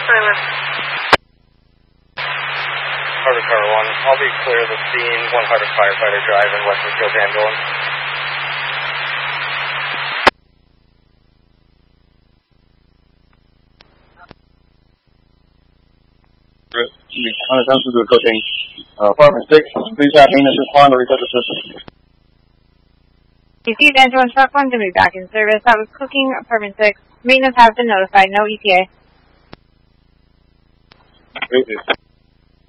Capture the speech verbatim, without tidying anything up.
Silence. Hardwick Car one, I'll be clear of the scene, one Hardwick Firefighter Drive in Westernfield ambulance. On attention to cooking. Uh, apartment six, please have maintenance respond to reset the system. You see, Angela Truck one to be back in service. That was cooking, apartment six. Maintenance has been notified, no E T A. Great.